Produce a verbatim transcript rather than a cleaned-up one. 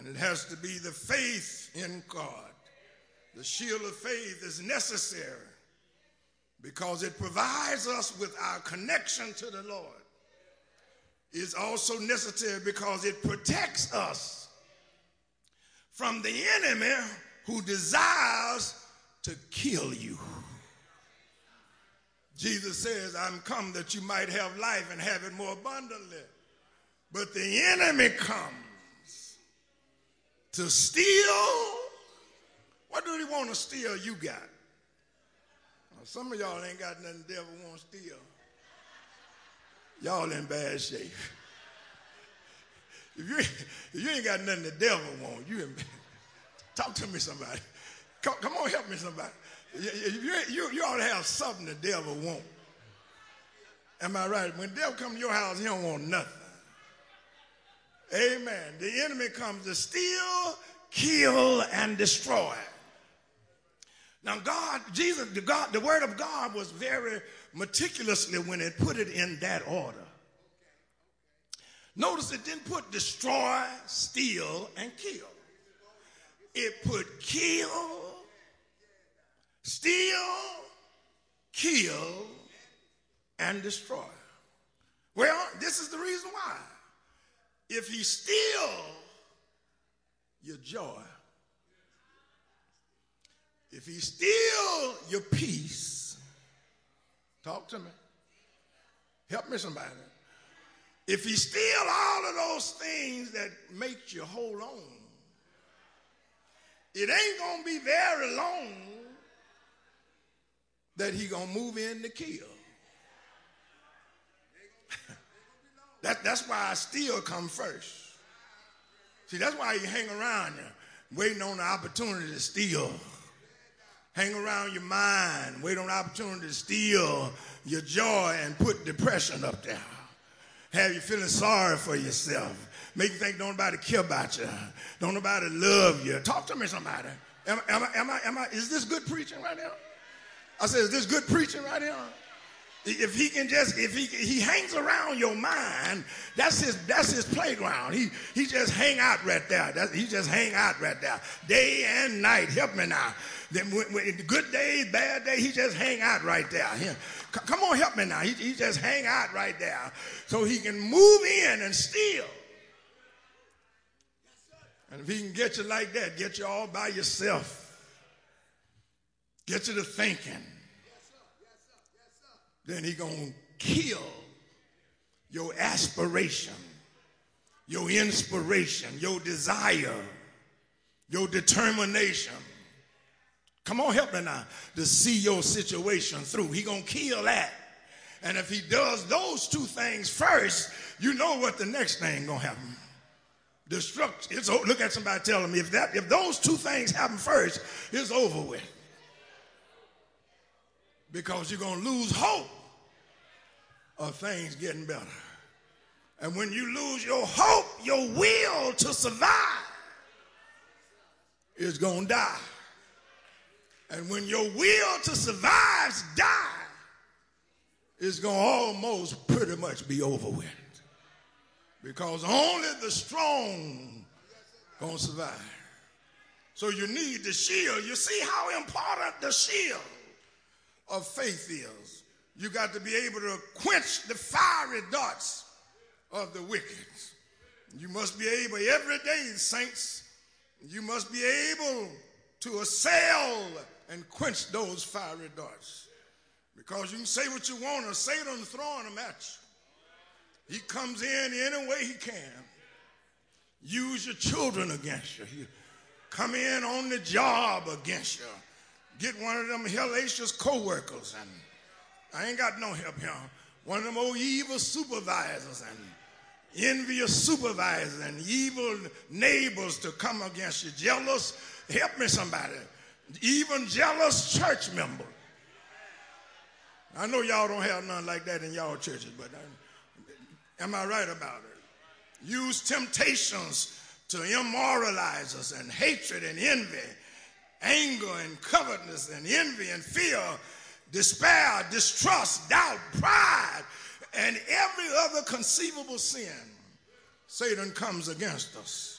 And it has to be the faith in God. The shield of faith is necessary because it provides us with our connection to the Lord. It's also necessary because it protects us from the enemy who desires to kill you. Jesus says, I'm come that you might have life and have it more abundantly. But the enemy comes to steal. What do he want to steal you got? Now, some of y'all ain't got nothing the devil want to steal. Y'all in bad shape. If you, if you ain't got nothing the devil want, you in bad. Talk to me, somebody. Come, come on, help me, somebody. You, you, you, you ought to have something the devil want. Am I right? When the devil comes to your house, he don't want nothing. Amen. The enemy comes to steal, kill, and destroy. Now, God, Jesus, the God, the word of God was very meticulously when it put it in that order. Notice it didn't put destroy, steal, and kill. It put kill, steal, kill, and destroy. Well, this is the reason why. If he steal your joy, if he steal your peace, talk to me. Help me, somebody. If he steal all of those things that make you hold on, it ain't going to be very long that he going to move in to kill. that, that's why I steal come first. See, that's why you hang around you, waiting on the opportunity to steal. Hang around your mind, wait on the opportunity to steal your joy and put depression up there. Have you feeling sorry for yourself. Make you think don't nobody care about you. Don't nobody love you. Talk to me, somebody. Am, am, I, am, I, am I, is this good preaching right now? I said, is this good preaching right now? If he can just, if he he hangs around your mind, that's his that's his playground. He he just hang out right there. That, he just hang out right there, day and night. Help me now. Then when, when, good days, bad days, he just hang out right there. He, come on, help me now. He, he just hang out right there, so he can move in and steal. And if he can get you like that, get you all by yourself, get you to thinking, then he gonna kill your aspiration, your inspiration, your desire, your determination. Come on, help me now, to see your situation through. He gonna kill that. And if he does those two things first, you know what the next thing gonna happen. Destruction. It's, look at somebody, tell them, if that if those two things happen first, it's over with. Because you're gonna lose hope of things getting better. And when you lose your hope, your will to survive is gonna die. And when your will to survive die, it's gonna almost pretty much be over with. Because only the strong gonna survive. So you need the shield. You see how important the shield of faith is. You got to be able to quench the fiery darts of the wicked. You must be able every day, saints, you must be able to assail and quench those fiery darts. Because you can say what you want, or Satan throwing them at you. He comes in any way he can. Use your children against you. He come in on the job against you. Get one of them hellacious co-workers, and I ain't got no help here. One of them old evil supervisors and envious supervisors and evil neighbors to come against you. Jealous, help me somebody. Even jealous church members. I know y'all don't have none like that in y'all churches, but I, am I right about it? Use temptations to immoralize us, and hatred and envy, anger and covetousness and envy and fear, despair, distrust, doubt, pride, and every other conceivable sin. Satan comes against us.